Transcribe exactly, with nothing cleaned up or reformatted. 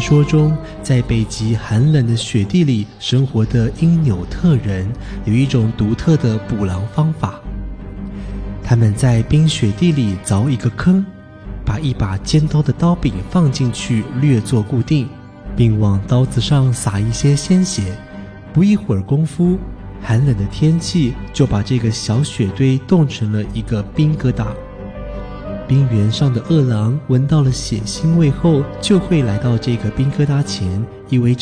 说中，在北极寒冷的雪地里生活的因纽特人有一种独特的捕狼方法。他们在冰雪地里凿一个坑，把一把尖刀的刀柄放进去略作固定，并往刀子上撒一些鲜血。不一会儿功夫，寒冷的天气就把这个小雪堆冻成了一个冰疙瘩。冰原上的饿狼闻到了血腥味后，就会来到这个冰疙瘩前，以为